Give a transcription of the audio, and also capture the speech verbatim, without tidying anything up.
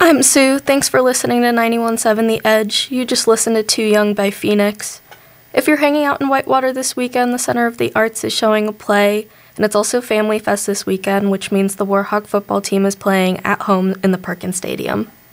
I'm Sue. Thanks for listening to ninety-one point seven The Edge. You just listened to Too Young by Phoenix. If you're hanging out in Whitewater this weekend, the Center of the Arts is showing a play, and it's also Family Fest this weekend, which means the Warhawk football team is playing at home in the Perkins Stadium.